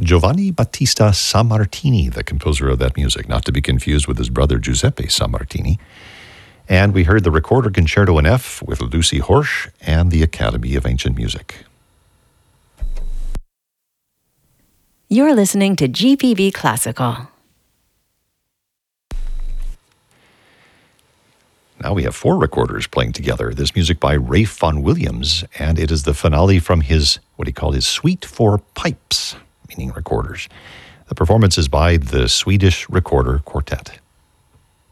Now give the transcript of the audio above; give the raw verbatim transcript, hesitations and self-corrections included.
Giovanni Battista Sammartini, the composer of that music, not to be confused with his brother Giuseppe Sammartini. And we heard the Recorder Concerto in F with Lucy Horsch and the Academy of Ancient Music. You're listening to G P B Classical. Now we have four recorders playing together. This music by Ralph Vaughan Williams, and it is the finale from his, what he called his Suite for Pipes, meaning recorders. The performance is by the Swedish Recorder Quartet.